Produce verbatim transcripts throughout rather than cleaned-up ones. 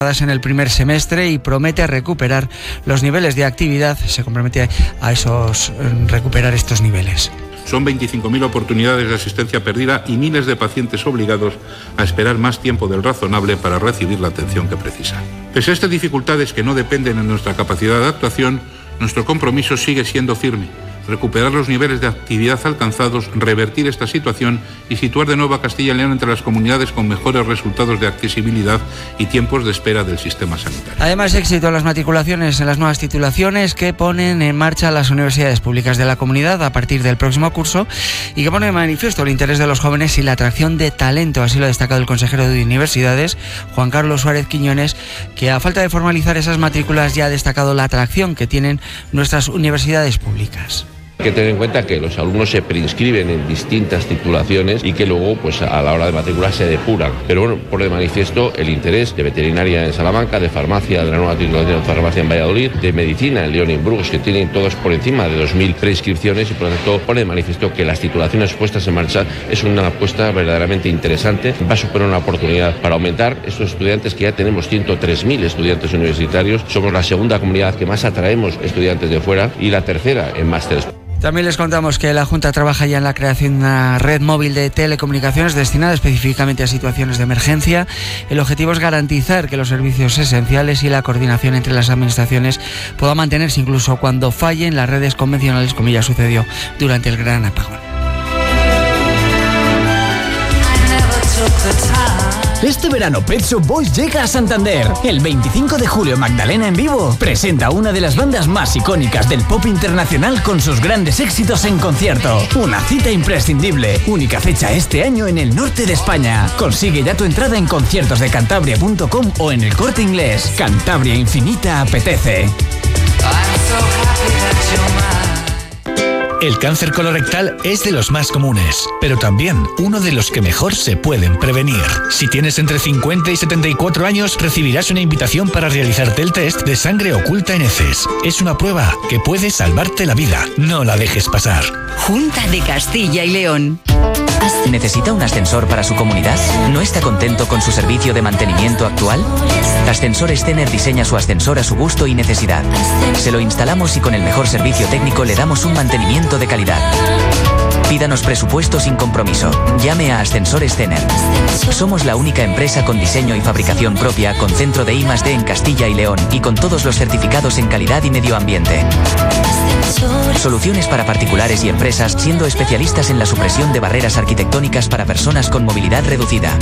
en el primer semestre y promete recuperar los niveles de actividad, se compromete a esos recuperar estos niveles. Son veinticinco mil oportunidades de asistencia perdida y miles de pacientes obligados a esperar más tiempo del razonable para recibir la atención que precisan. Pese a estas dificultades que no dependen de nuestra capacidad de actuación, nuestro compromiso sigue siendo firme: recuperar los niveles de actividad alcanzados, revertir esta situación y situar de nuevo a Castilla y León entre las comunidades con mejores resultados de accesibilidad y tiempos de espera del sistema sanitario. Además, éxito en las matriculaciones en las nuevas titulaciones que ponen en marcha las universidades públicas de la comunidad a partir del próximo curso y que pone de manifiesto el interés de los jóvenes y la atracción de talento. Así lo ha destacado el consejero de Universidades, Juan Carlos Suárez Quiñones, que a falta de formalizar esas matrículas ya ha destacado la atracción que tienen nuestras universidades públicas. Hay que tener en cuenta que los alumnos se preinscriben en distintas titulaciones y que luego, pues a la hora de matricular, se depuran. Pero bueno, pone de manifiesto el interés de veterinaria en Salamanca, de farmacia, de la nueva titulación de farmacia en Valladolid, de medicina en León y en Burgos, que tienen todos por encima de dos mil preinscripciones, y por lo tanto pone de manifiesto que las titulaciones puestas en marcha es una apuesta verdaderamente interesante. Va a suponer una oportunidad para aumentar estos estudiantes, que ya tenemos ciento tres mil estudiantes universitarios. Somos la segunda comunidad que más atraemos estudiantes de fuera y la tercera en másteres. También les contamos que la Junta trabaja ya en la creación de una red móvil de telecomunicaciones destinada específicamente a situaciones de emergencia. El objetivo es garantizar que los servicios esenciales y la coordinación entre las administraciones puedan mantenerse incluso cuando fallen las redes convencionales, como ya sucedió durante el gran apagón. Este verano Pet Shop Boys llega a Santander. El veinticinco de julio Magdalena en vivo presenta una de las bandas más icónicas del pop internacional con sus grandes éxitos en concierto. Una cita imprescindible. Única fecha este año en el norte de España. Consigue ya tu entrada en conciertos de cantabria punto com o en El Corte Inglés. Cantabria Infinita apetece. El cáncer colorectal es de los más comunes, pero también uno de los que mejor se pueden prevenir. Si tienes entre cincuenta y setenta y cuatro años, recibirás una invitación para realizarte el test de sangre oculta en heces. Es una prueba que puede salvarte la vida. No la dejes pasar. Junta de Castilla y León. ¿Necesita un ascensor para su comunidad? ¿No está contento con su servicio de mantenimiento actual? Ascensores Tener diseña su ascensor a su gusto y necesidad. Se lo instalamos y con el mejor servicio técnico le damos un mantenimiento de calidad. Pídanos presupuesto sin compromiso. Llame a Ascensores Tener. Somos la única empresa con diseño y fabricación propia, con centro de I más D en Castilla y León y con todos los certificados en calidad y medio ambiente. Soluciones para particulares y empresas, siendo especialistas en la supresión de barreras arquitectónicas para personas con movilidad reducida.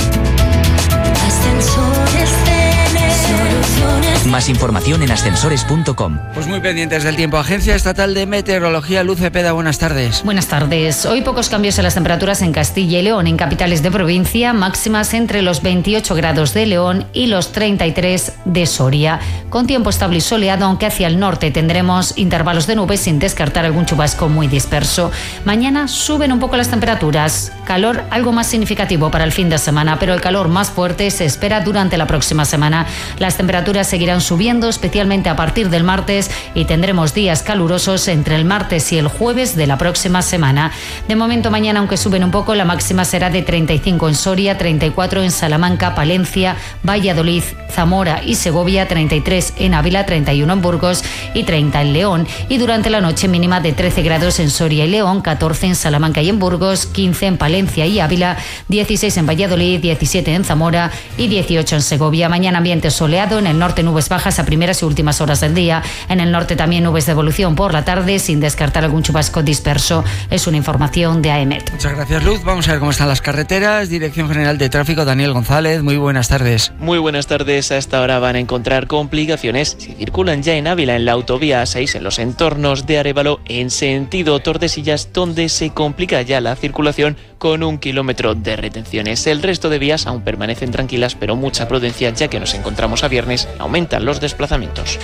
Más información en ascensores punto com. Pues muy pendientes del tiempo. Agencia Estatal de Meteorología, Luz Cepeda, buenas tardes. Buenas tardes. Hoy pocos cambios en las temperaturas en Castilla y León. En capitales de provincia, máximas entre los veintiocho grados de León y los treinta y tres de Soria. Con tiempo estable y soleado, aunque hacia el norte tendremos intervalos de nubes sin descartar algún chubasco muy disperso. Mañana suben un poco las temperaturas. Calor algo más significativo para el fin de semana, pero el calor más fuerte se espera durante la próxima semana. Las temperaturas seguirán subiendo, especialmente a partir del martes, y tendremos días calurosos entre el martes y el jueves de la próxima semana. De momento, mañana, aunque suben un poco, la máxima será de treinta y cinco en Soria, treinta y cuatro en Salamanca, Palencia, Valladolid, Zamora y Segovia, treinta y tres en Ávila, treinta y uno en Burgos y treinta en León. Y durante la noche, mínima de trece grados en Soria y León, catorce en Salamanca y en Burgos, quince en Palencia y Ávila, dieciséis en Valladolid, diecisiete en Zamora y dieciocho en Segovia. Mañana ambiente soleado, en el norte nubes bajas a primeras y últimas horas del día. En el norte también nubes de evolución por la tarde, sin descartar algún chubasco disperso. Es una información de AEMET. Muchas gracias, Luz. Vamos a ver cómo están las carreteras. Dirección General de Tráfico, Daniel González. Muy buenas tardes. Muy buenas tardes. A esta hora van a encontrar complicaciones si circulan ya en Ávila en la autovía A seis, en los entornos de Arévalo en sentido Tordesillas, donde se complica ya la circulación con un kilómetro de retenciones. El resto de vías aún permanecen tranquilas, pero mucha prudencia, ya que nos encontramos a viernes. Aumentan los desplazamientos.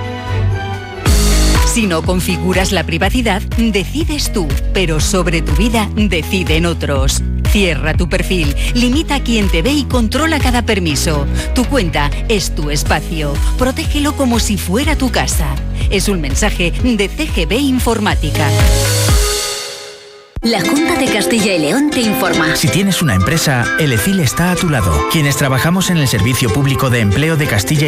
Si no configuras la privacidad, decides tú, pero sobre tu vida deciden otros. Cierra tu perfil, limita a quien te ve y controla cada permiso. Tu cuenta es tu espacio. Protégelo como si fuera tu casa. Es un mensaje de C G B Informática. La Junta de Castilla y León te informa. Si tienes una empresa, el E F I L está a tu lado. Quienes trabajamos en el Servicio Público de Empleo de Castilla y